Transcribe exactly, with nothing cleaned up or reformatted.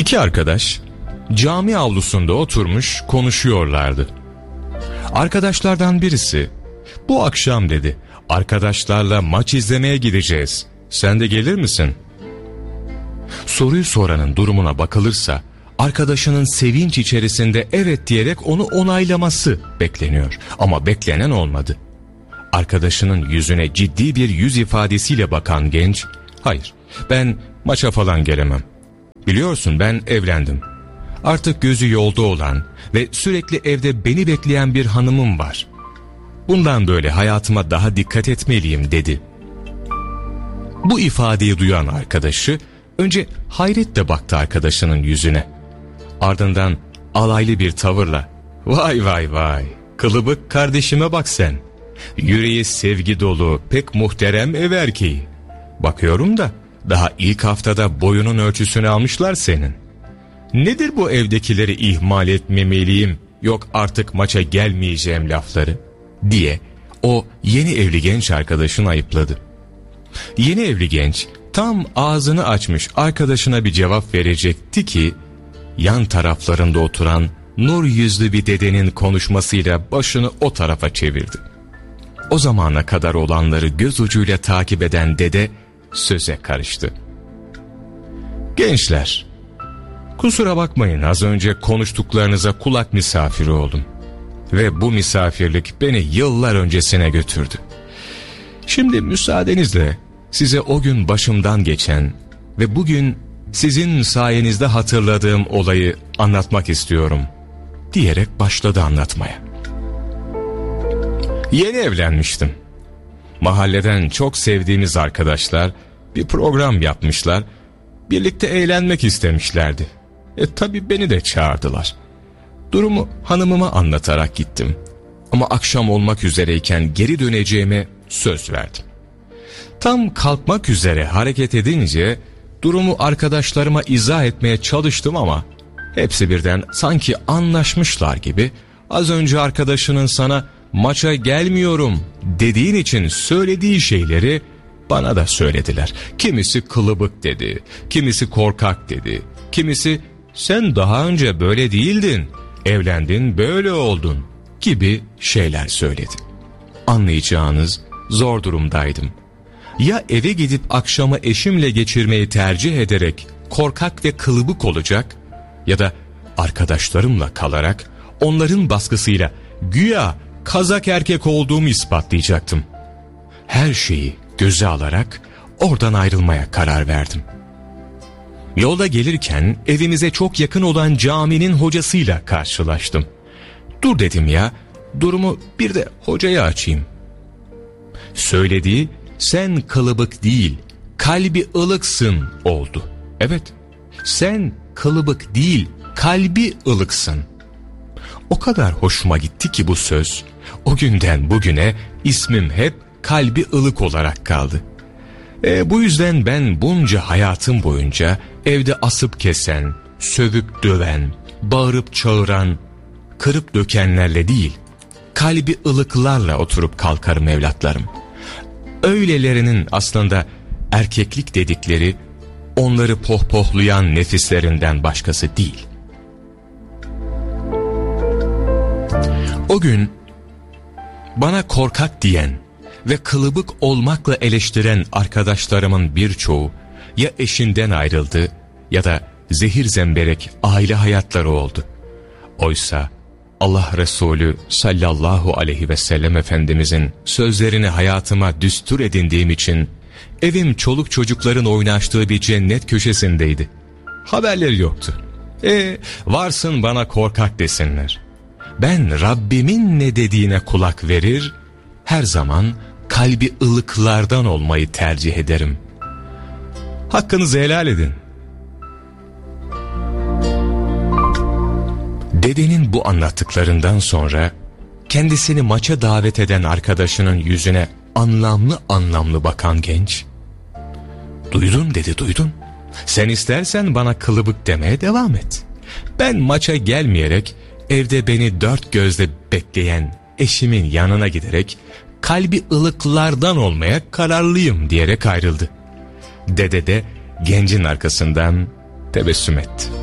İki arkadaş cami avlusunda oturmuş konuşuyorlardı. Arkadaşlardan birisi, "Bu akşam," dedi, "arkadaşlarla maç izlemeye gideceğiz. Sen de gelir misin?" Soruyu soranın durumuna bakılırsa arkadaşının sevinç içerisinde evet diyerek onu onaylaması bekleniyor. Ama beklenen olmadı. Arkadaşının yüzüne ciddi bir yüz ifadesiyle bakan genç, "Hayır, ben maça falan gelemem. Biliyorsun, ben evlendim. Artık gözü yolda olan ve sürekli evde beni bekleyen bir hanımım var. Bundan böyle hayatıma daha dikkat etmeliyim," dedi. Bu ifadeyi duyan arkadaşı önce hayretle baktı arkadaşının yüzüne. Ardından alaylı bir tavırla, "Vay vay vay, kılıbık kardeşime bak sen. Yüreği sevgi dolu, pek muhterem ev erkeği. Bakıyorum da daha ilk haftada boyunun ölçüsünü almışlar senin. Nedir bu evdekileri ihmal etmemeliyim, yok artık maça gelmeyeceğim lafları?" diye o yeni evli genç arkadaşını ayıpladı. Yeni evli genç tam ağzını açmış arkadaşına bir cevap verecekti ki yan taraflarında oturan nur yüzlü bir dedenin konuşmasıyla başını o tarafa çevirdi. O zamana kadar olanları göz ucuyla takip eden dede söze karıştı. "Gençler, kusura bakmayın, az önce konuştuklarınıza kulak misafiri oldum. Ve bu misafirlik beni yıllar öncesine götürdü. Şimdi müsaadenizle size o gün başımdan geçen ve bugün sizin sayenizde hatırladığım olayı anlatmak istiyorum," diyerek başladı anlatmaya. "Yeni evlenmiştim. Mahalleden çok sevdiğimiz arkadaşlar bir program yapmışlar. Birlikte eğlenmek istemişlerdi. E tabi beni de çağırdılar. Durumu hanımıma anlatarak gittim. Ama akşam olmak üzereyken geri döneceğime söz verdim. Tam kalkmak üzere hareket edince durumu arkadaşlarıma izah etmeye çalıştım ama hepsi birden sanki anlaşmışlar gibi az önce arkadaşının sana maça gelmiyorum dediğin için söylediği şeyleri bana da söylediler. Kimisi kılıbık dedi, kimisi korkak dedi, kimisi sen daha önce böyle değildin, evlendin böyle oldun gibi şeyler söyledi. Anlayacağınız zor durumdaydım. Ya eve gidip akşamı eşimle geçirmeyi tercih ederek korkak ve kılıbık olacak ya da arkadaşlarımla kalarak onların baskısıyla güya kazak erkek olduğumu ispatlayacaktım. Her şeyi göze alarak oradan ayrılmaya karar verdim. Yolda gelirken evimize çok yakın olan caminin hocasıyla karşılaştım. Dur dedim ya, durumu bir de hocaya açayım. Söylediği sen kılıbık değil, kalbi ılıksın oldu. Evet, sen kılıbık değil, kalbi ılıksın. O kadar hoşuma gitti ki bu söz, o günden bugüne ismim hep kalbi ılık olarak kaldı. E, bu yüzden ben bunca hayatım boyunca evde asıp kesen, sövüp döven, bağırıp çağıran, kırıp dökenlerle değil, kalbi ılıklarla oturup kalkarım evlatlarım. Öylelerinin aslında erkeklik dedikleri onları pohpohlayan nefislerinden başkası değil. O gün bana korkak diyen ve kılıbık olmakla eleştiren arkadaşlarımın birçoğu ya eşinden ayrıldı ya da zehir zemberek aile hayatları oldu. Oysa Allah Resulü sallallahu aleyhi ve sellem Efendimizin sözlerini hayatıma düstur edindiğim için evim çoluk çocukların oynaştığı bir cennet köşesindeydi. Haberleri yoktu. E varsın bana korkak desinler. Ben Rabbimin ne dediğine kulak verir, her zaman kalbi ılıklardan olmayı tercih ederim. Hakkınızı helal edin. Dedenin bu anlattıklarından sonra kendisini maça davet eden arkadaşının yüzüne anlamlı anlamlı bakan genç, "Duydun," dedi, "duydun. Sen istersen bana kılıbık demeye devam et. Ben maça gelmeyerek evde beni dört gözle bekleyen eşimin yanına giderek kalbi ılıklardan olmaya kararlıyım," diyerek ayrıldı. Dede de gencin arkasından tebessüm etti.